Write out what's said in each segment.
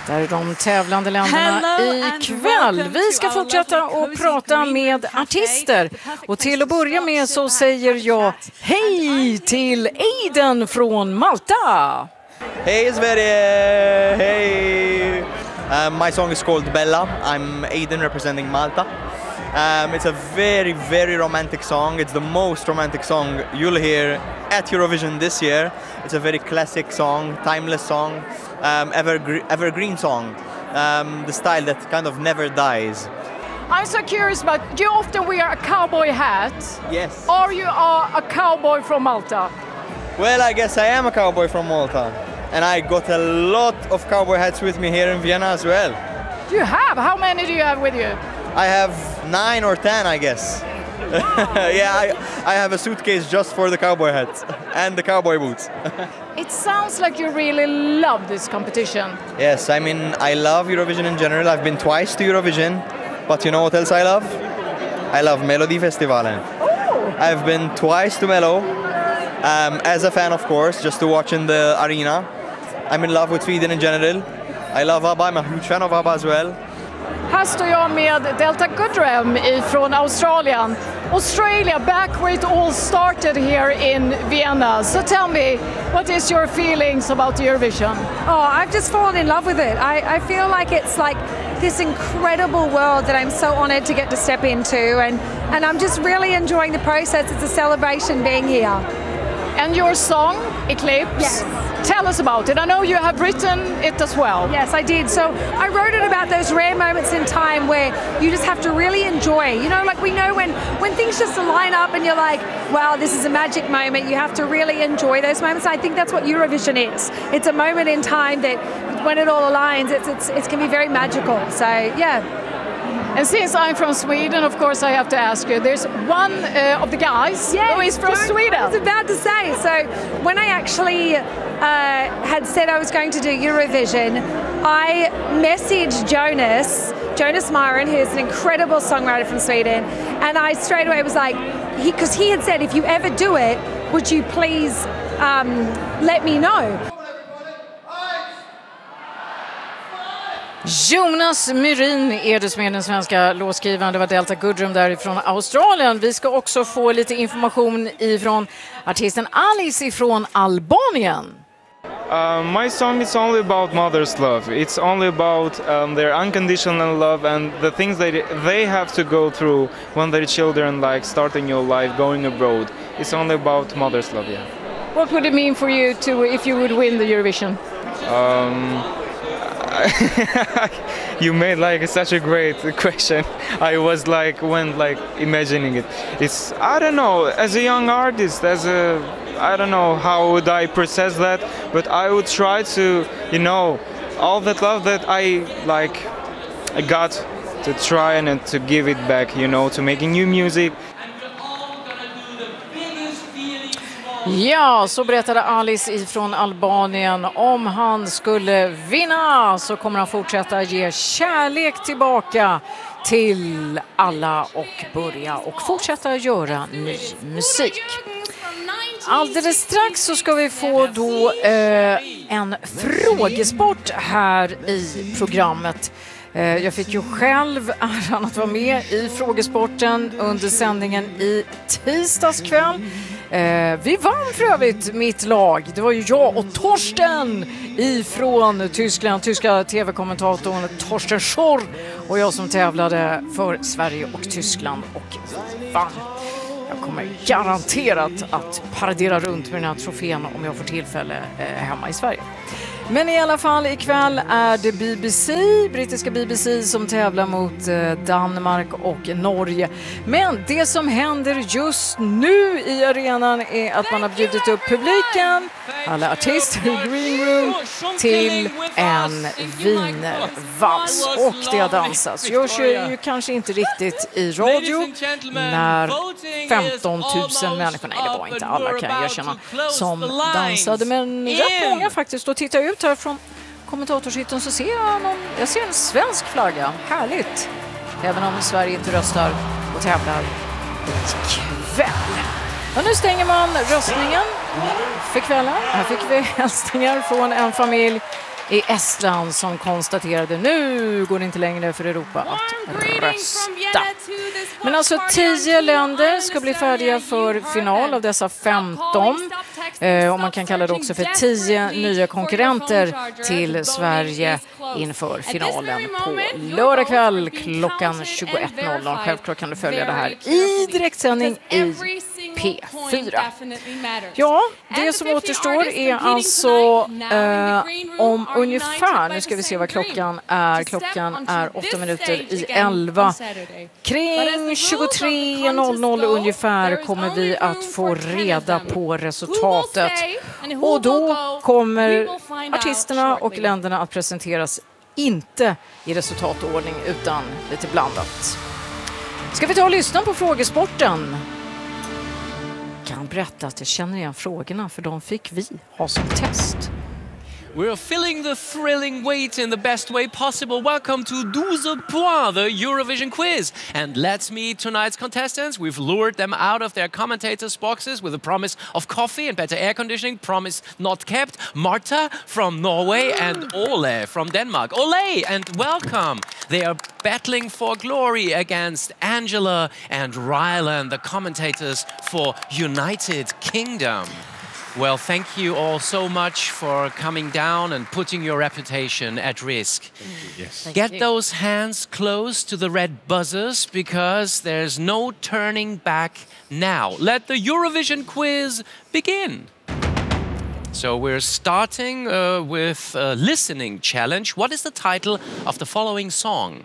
Där är de tävlande länderna ikväll. Vi ska fortsätta och prata med artister. Och till att börja med så säger jag hej till Aiden från Malta. Hej Sverige! Hej! My song is called Bella. I'm Aiden representing Malta. It's a very, very romantic song. It's the most romantic song you'll hear at Eurovision this year. It's a very classic song, timeless song, evergreen song. The style that kind of never dies. I'm so curious about, do you often wear a cowboy hat? Yes. Or you are a cowboy from Malta? Well, I guess I am a cowboy from Malta. And I got a lot of cowboy hats with me here in Vienna as well. You have? How many do you have with you? I have 9 or 10, I guess. Yeah, I have a suitcase just for the cowboy hats and the cowboy boots. It sounds like you really love this competition. Yes, I mean, I love Eurovision in general. I've been twice to Eurovision, but you know what else I love? I love Melodifestivalen. Oh. I've been twice to Mello, as a fan, of course, just to watch in the arena. I'm in love with Sweden in general. I love ABBA, I'm a huge fan of ABBA as well. Här står jag med Delta Goodrem från Australien. Australia, back where it all started here in Vienna. So tell me, what is your feelings about Eurovision? Oh, I've just fallen in love with it. I feel like it's like this incredible world that I'm so honored to get to step into, and I'm just really enjoying the process. It's a celebration being here. And your song, Eclipse, yes. Tell us about it. I know you have written it as well. Yes, I did. So I wrote it about those rare moments in time where you just have to really enjoy. You know, like we know when things just line up and you're like, wow, this is a magic moment. You have to really enjoy those moments. I think that's what Eurovision is. It's a moment in time that when it all aligns, it can be very magical. So, yeah. And since I'm from Sweden, of course, I have to ask you, there's one of the guys who is from Sweden. I was about to say, so when I actually had said I was going to do Eurovision, I messaged Jonas Myren, who's an incredible songwriter from Sweden, and I straight away was like, because he had said, if you ever do it, would you please let me know? Jonas Myrin är det som är den svenska låtskrivaren. Det var Delta Goodrem därifrån Australien. Vi ska också få lite information ifrån artisten Alice ifrån Albanien. My song is only about mother's love. It's only about their unconditional love and the things that they have to go through when their children like starting your life, going abroad. It's only about mother's love, yeah. What would it mean for you if you would win the Eurovision? You made like such a great question. I was like imagining it. It's, I don't know, as a young artist, I don't know how would I process that, but I would try to, you know, all that love that I got to try and to give it back, you know, to making new music. Ja, så berättade Alice ifrån Albanien. Om han skulle vinna så kommer han fortsätta ge kärlek tillbaka till alla och börja och fortsätta göra ny musik. Alldeles strax så ska vi få då en frågesport här i programmet. Jag fick ju själv äran att vara med i frågesporten under sändningen i tisdags kväll. Vi vann för övrigt mitt lag. Det var ju jag och Torsten ifrån Tyskland, tyska tv-kommentatorn Torsten Schorr och jag som tävlade för Sverige och Tyskland och vann. Jag kommer garanterat att paradera runt med den här trofén om jag får tillfälle hemma i Sverige. Men i alla fall ikväll är det brittiska BBC som tävlar mot Danmark och Norge. Men det som händer just nu i arenan är att man har bjudit upp publiken, alla artister i Green Room, till en wienervals. Och det har dansats. Görs ju kanske inte riktigt i radio när 15 000 människor, nej det var inte alla kan jag erkänna, som dansade. Men rätt många faktiskt. Och titta ut här från kommentatorshytten så ser jag ser en svensk flagga. Härligt. Även om Sverige inte röstar och tävlar ikväll. Och nu stänger man röstningen för kvällen. Här fick vi hälsningar från en familj i Estland som konstaterade nu går det inte längre för Europa att rösta. Men alltså 10 länder ska bli färdiga för final av dessa 15. Och man kan kalla det också för 10 nya konkurrenter till Sverige inför finalen på lördag kväll klockan 21.00. Självklart kan du följa det här i direktsändning i P4. Ja, det som återstår är alltså om ungefär, nu ska vi se vad klockan är. Klockan är 8 minuter i 11. Kring 23.00 ungefär kommer vi att få reda på resultatet. Och då kommer artisterna och länderna att presenteras inte i resultatordning utan lite blandat. Ska vi ta och lyssna på frågesporten? Jag kan berätta att jag känner igen frågorna för de fick vi ha som test. We're filling the thrilling wait in the best way possible. Welcome to 12 Points, the Eurovision quiz. And let's meet tonight's contestants. We've lured them out of their commentators' boxes with a promise of coffee and better air conditioning. Promise not kept. Marta from Norway and Ole from Denmark. Ole, and welcome. They are battling for glory against Angela and Rylan, the commentators for United Kingdom. Well, thank you all so much for coming down and putting your reputation at risk. Yes. Get those hands close to the red buzzers because there's no turning back now. Let the Eurovision quiz begin. So we're starting with a listening challenge. What is the title of the following song?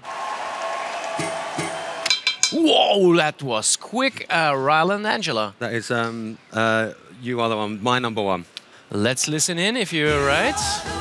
Whoa, that was quick, Rylan, Angela. That is You Are the One, my number one. Let's listen in if you're right.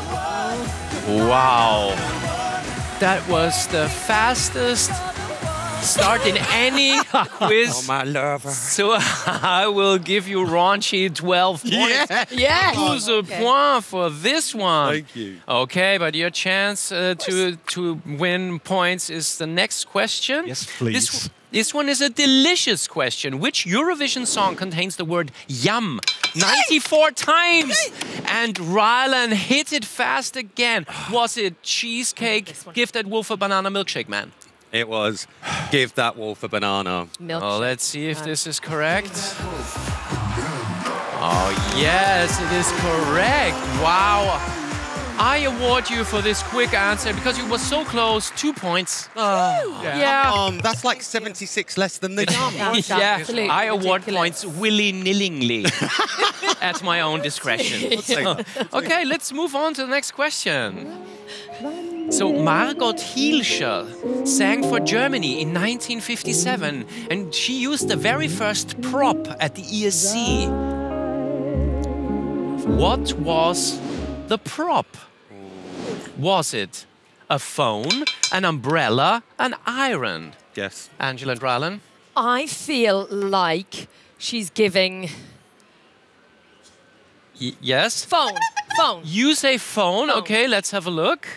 Wow. That was the fastest start in any quiz. Oh, my lover. So I will give you raunchy 12 points. Yes. 12 points for this one. Thank you. Okay, but your chance to win points is the next question. Yes, please. This one is a delicious question. Which Eurovision song contains the word yum 94 times? And Rylan hit it fast again. Was it Cheesecake, Give That Wolf a Banana, Milkshake Man? It was Give That Wolf a Banana. Oh, let's see if this is correct. Oh, yes, it is correct. Wow. I award you for this quick answer because you were so close. 2 points. Yeah. That's like 76 less than the yum. Yeah, I award points willy-nillingly at my own discretion. Okay, let's move on to the next question. So Margot Hilscher sang for Germany in 1957 and she used the very first prop at the ESC. What was the prop? Was it a phone, an umbrella, an iron? Yes. Angela and Rylan? I feel like she's giving yes? phone. You say phone. Okay, let's have a look.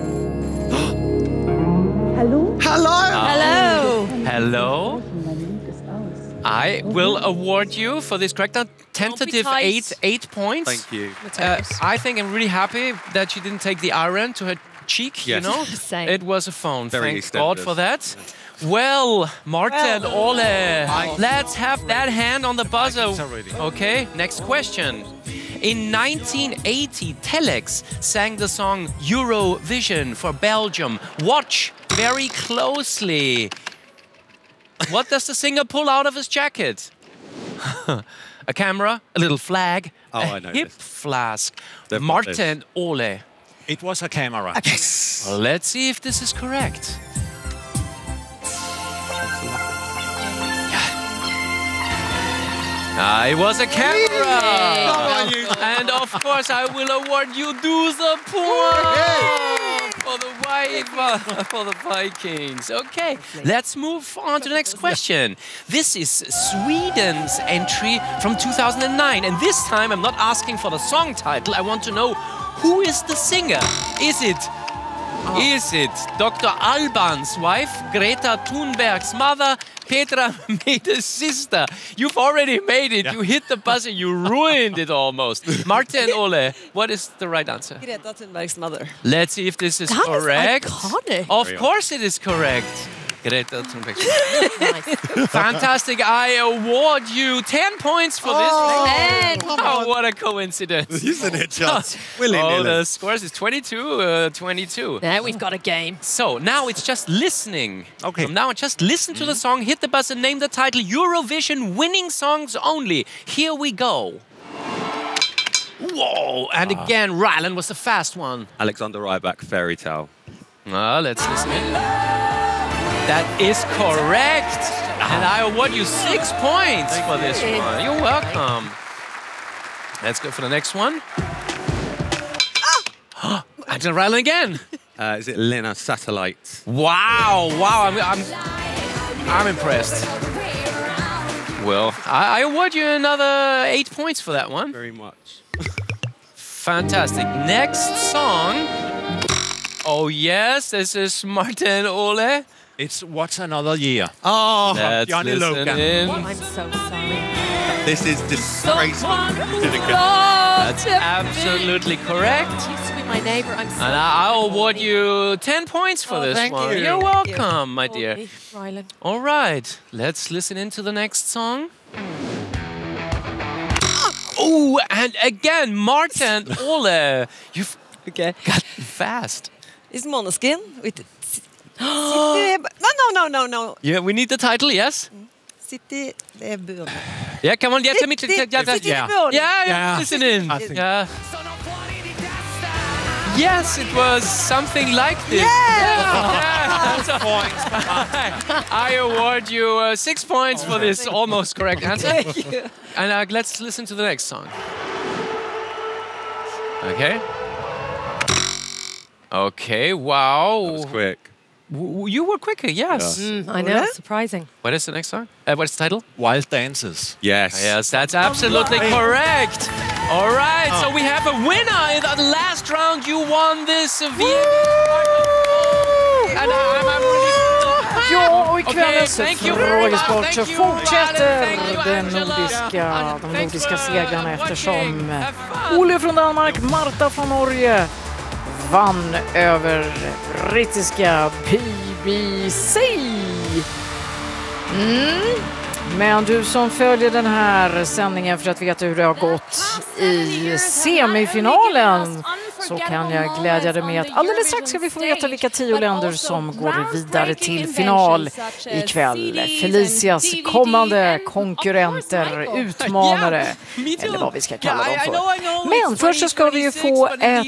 Hello. I will award you for this correct tentative 8 points. Thank you. I think I'm really happy that you didn't take the iron to her cheek, you Yes. know? Same. It was a phone. Very Thank God EastEnders. for that. Well, Marta and Ole, let's have that hand on the buzzer. Okay, next question. In 1980, Telex sang the song Eurovision for Belgium. Watch very closely. What does the singer pull out of his jacket? A camera, a little flag, I a know hip this. flask. They've got Marta this. and Ole. It was a camera. Yes. Let's see if this is correct. It was a camera. And of course, I will award you 12 points for the Vikings. Okay, let's move on to the next question. This is Sweden's entry from 2009. And this time, I'm not asking for the song title. I want to know who is the singer. Is it Is it Dr. Alban's wife, Greta Thunberg's mother, Petra Mede's sister? You've already made it. Yeah. You hit the buzzer. You ruined it almost. Martin Ole, what is the right answer? Greta Thunberg's mother. Let's see if this is that correct. Is iconic. Of course it is correct. Greta Thunberg's mother. Nice. Fantastic. I award you 10 points for this. Oh, what a coincidence. Isn't it just? The scores is 22-22. Now we've got a game. So now it's just listening. Okay. From now just listen to the song, hit the buzzer, name the title, Eurovision winning songs only. Here we go. Whoa! And again, Ryland was the fast one. Alexander Rybak, Fairy Tale. Let's listen in. That is correct. And I award you 6 points for this one. You're welcome. Let's go for the next one. Angela Ryland again. Is it Lena Satellite? Wow! I'm impressed. Well, I award you another 8 points for that one. Very much. Fantastic. Next song. Oh yes, this is Martin Ole. It's What's Another Year. Oh, Johnny Logan. I'm so sorry. This is disgraceful. That's absolutely correct. Used to be my neighbour. I'm so And I'll award you 10 points for this thank one. you. You're welcome, my dear. Okay, Ryland. All right, let's listen into the next song. Oh, and again, Martin Ole. You've got fast. Is Måneskin with No. Yeah, we need the title, yes? City Burn. Yeah, come on. Yeah, tell me. Yeah. Listen in. Yes, it was something like this. I award you 6 points for this almost correct answer. Thank you. And let's listen to the next song. Okay. Okay, wow. That was quick. You were quicker, yes. I know, surprising. What is the next song? What's the title? Wild Dances. Yes. Yes, that's absolutely correct. All right, so we have a winner in the last round. You won this VIP. And I'm really... Ja, och i kvällens thank you, frågesport så thank you, fortsätter thank you, de nordiska segrarna eftersom Ole från Danmark, Marta från Norge vann över brittiska BBC. Men du som följer den här sändningen för att veta hur det har gått i semifinalen så kan jag glädja dig med att alldeles strax ska vi få veta vilka 10 länder som går vidare till final ikväll. Felicias kommande konkurrenter, utmanare eller vad vi ska kalla dem för. Men först så ska vi ju få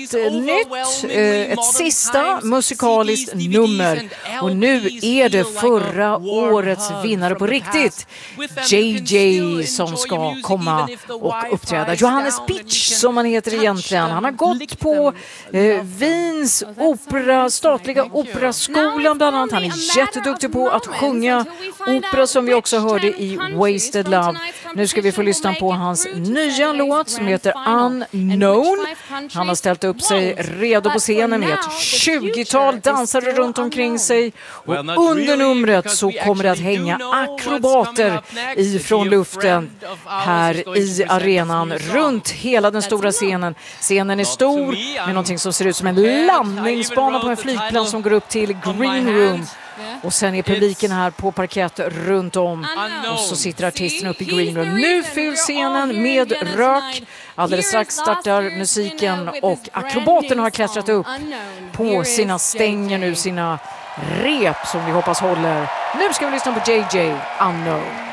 ett sista musikaliskt nummer och nu är det förra årets vinnare på riktigt. JJ som ska komma och uppträda. Johannes Pitch som han heter egentligen. Han har gått på Wiens statliga operaskolan bland annat. Han är jätteduktig på att sjunga opera som vi också hörde i Wasted Love. Nu ska vi få lyssna på hans nya låt som heter Unknown. Han har ställt upp sig redo på scenen med ett 20-tal dansare runt omkring sig. Och under numret så kommer det att hänga akrobater ifrån luften här i arenan runt hela den stora scenen. Scenen är stor med någonting som ser ut som en landningsbana på en flygplan som går upp till Green Room. Och sen är publiken här på parkett runt om. Och så sitter artisten uppe i Green Room. Nu fylls scenen med rök. Alldeles strax startar musiken och akrobaterna har klättrat upp på sina stänger nu, sina rep som vi hoppas håller. Nu ska vi lyssna på JJ Unknown.